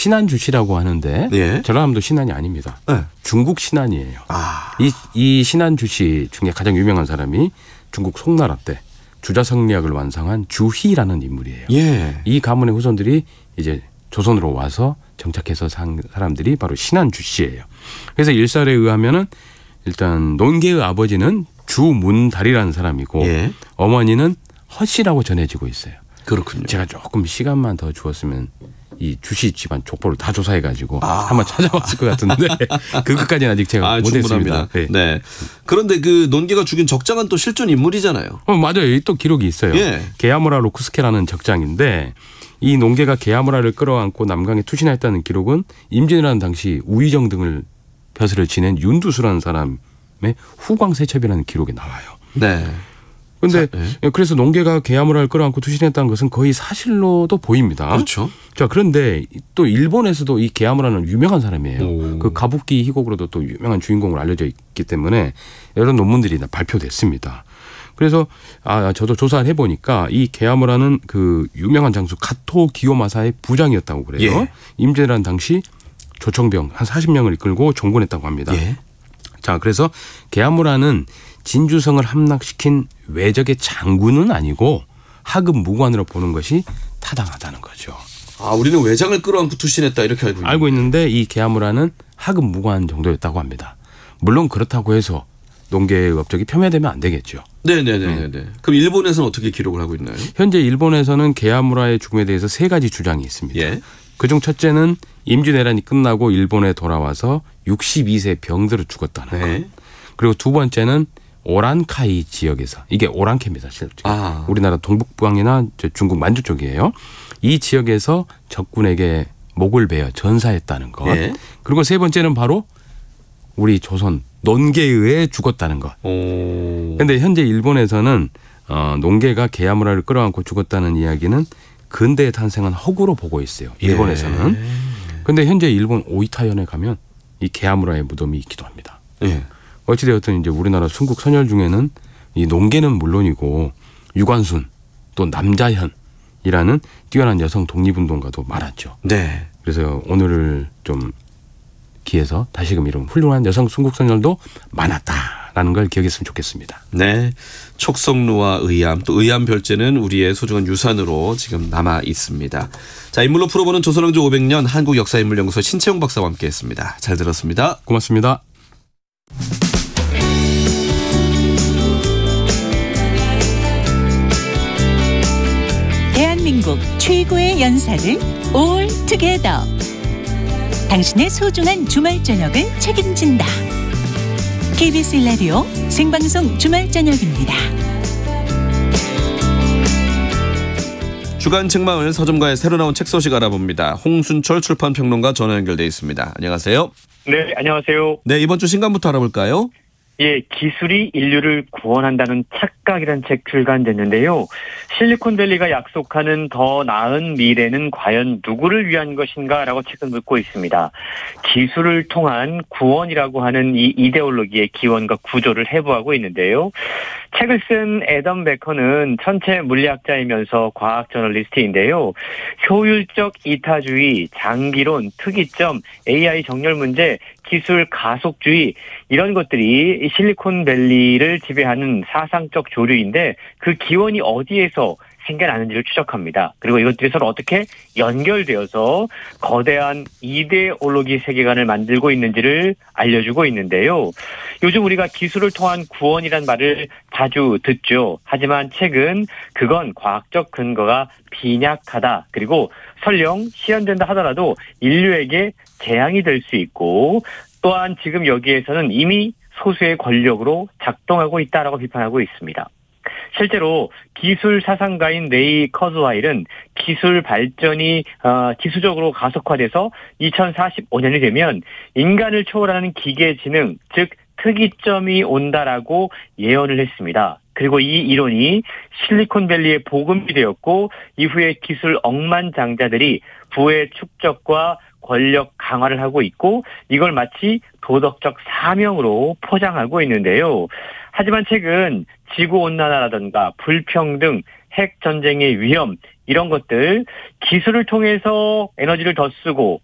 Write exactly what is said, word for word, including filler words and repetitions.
신안주 씨라고 하는데 예. 전라남도 신안이 아닙니다. 네. 중국 신안이에요. 아. 이, 이 신안주 씨 중에 가장 유명한 사람이 중국 송나라 때 주자성리학을 완성한 주희라는 인물이에요. 예. 이 가문의 후손들이 이제 조선으로 와서 정착해서 산 사람들이 바로 신안주 씨예요. 그래서 일설에 의하면은 일단 논개의 아버지는 주문달이라는 사람이고 예. 어머니는 허씨라고 전해지고 있어요. 그렇군요. 제가 조금 시간만 더 주었으면 이 주씨 집안 족보를 다 조사해가지고 아. 한번 찾아봤을 것 같은데 그것까지는 아직 제가 아, 못했습니다. 네. 네. 그런데 그 논개가 죽인 적장은 또 실존 인물이잖아요. 어, 맞아요. 여기 또 기록이 있어요. 예. 게야무라 로쿠스케라는 적장인데 이 논개가 게야무라를 끌어안고 남강에 투신했다는 기록은 임진왜란 당시 우의정 등을 벼슬을 지낸 윤두수라는 사람의 후광세첩이라는 기록에 나와요. 네. 그런데 네. 그래서 논개가 게야무라를 끌어안고 투신했다는 것은 거의 사실로도 보입니다. 그렇죠. 자, 그런데 또 일본에서도 이 게야무라는 유명한 사람이에요. 오. 그 가부키 희곡으로도 또 유명한 주인공으로 알려져 있기 때문에 여러 논문들이 발표됐습니다. 그래서 아 저도 조사를 해보니까 이 게야무라는 그 유명한 장수 가토 기요마사의 부장이었다고 그래요. 예. 임진왜란 당시 조총병 한 사십 명을 이끌고 종군했다고 합니다. 예. 자, 그래서 게야무라는 진주성을 함락시킨 외적의 장군은 아니고 하급 무관으로 보는 것이 타당하다는 거죠. 아, 우리는 외장을 끌어안고 투신했다 이렇게 알고 있는데. 알고 있는데 이 게야무라는 하급 무관 정도였다고 합니다. 물론 그렇다고 해서 논개의 업적이 폄훼되면 안 되겠죠. 네네네. 네. 그럼 일본에서는 어떻게 기록을 하고 있나요? 현재 일본에서는 게야무라의 죽음에 대해서 세 가지 주장이 있습니다. 예. 그중 첫째는 임진왜란이 끝나고 일본에 돌아와서 육십이 세 병들어 죽었다는 네. 것. 그리고 두 번째는 오란카이 지역에서 이게 오란캐입니다. 실제. 아. 우리나라 동북부항이나 중국 만주 쪽이에요. 이 지역에서 적군에게 목을 베어 전사했다는 것. 예. 그리고 세 번째는 바로 우리 조선 논개에 의해 죽었다는 것. 그런데 현재 일본에서는 어, 논개가 게야무라를 끌어안고 죽었다는 이야기는 근대에 탄생한 허구로 보고 있어요. 일본에서는. 그런데 예. 현재 일본 오이타현에 가면 이 게야무라의 무덤이 있기도 합니다. 예. 어찌되었든 이제 우리나라 순국 선열 중에는 이 논개는 물론이고 유관순 또 남자현이라는 뛰어난 여성 독립운동가도 많았죠. 네. 그래서 오늘을 좀 기해서 다시금 이런 훌륭한 여성 순국 선열도 많았다라는 걸 기억했으면 좋겠습니다. 네. 촉성루와 의암 또 의암 별제는 우리의 소중한 유산으로 지금 남아 있습니다. 자, 인물로 풀어보는 조선왕조 오백 년 한국역사인물연구소 신채용 박사와 함께했습니다. 잘 들었습니다. 고맙습니다. 대한민국 최고의 연사를 올 투게더. 당신의 소중한 주말 저녁을 책임진다. 케이비에스 라디오 생방송 주말 저녁입니다. 주간 책망을 서점가에 새로 나온 책 소식 알아봅니다. 홍순철 출판평론가 전화 연결돼 있습니다. 안녕하세요. 네, 안녕하세요. 네, 이번 주 신간부터 알아볼까요? 예, 기술이 인류를 구원한다는 착각이라는 책 출간됐는데요. 실리콘밸리가 약속하는 더 나은 미래는 과연 누구를 위한 것인가라고 책은 묻고 있습니다. 기술을 통한 구원이라고 하는 이 이데올로기의 기원과 구조를 해부하고 있는데요. 책을 쓴 애덤 베커는 천체 물리학자이면서 과학 저널리스트인데요. 효율적 이타주의, 장기론, 특이점, 에이아이 정렬 문제, 기술 가속주의 이런 것들이 실리콘밸리를 지배하는 사상적 조류인데 그 기원이 어디에서 생겨나는지를 추적합니다. 그리고 이것들이 서로 어떻게 연결되어서 거대한 이데올로기 세계관을 만들고 있는지를 알려주고 있는데요. 요즘 우리가 기술을 통한 구원이란 말을 자주 듣죠. 하지만 책은 그건 과학적 근거가 빈약하다. 그리고 설령 실현된다 하더라도 인류에게 재앙이 될 수 있고 또한 지금 여기에서는 이미 소수의 권력으로 작동하고 있다라고 비판하고 있습니다. 실제로 기술 사상가인 레이 커즈와일은 기술 발전이 어, 기술적으로 가속화돼서 이천사십오 년이 되면 인간을 초월하는 기계지능, 즉 특이점이 온다라고 예언을 했습니다. 그리고 이 이론이 실리콘밸리의 복음이 되었고 이후에 기술 억만장자들이 부의 축적과 권력 강화를 하고 있고 이걸 마치 도덕적 사명으로 포장하고 있는데요. 하지만 최근 지구온난화라든가 불평등, 핵전쟁의 위험 이런 것들 기술을 통해서 에너지를 더 쓰고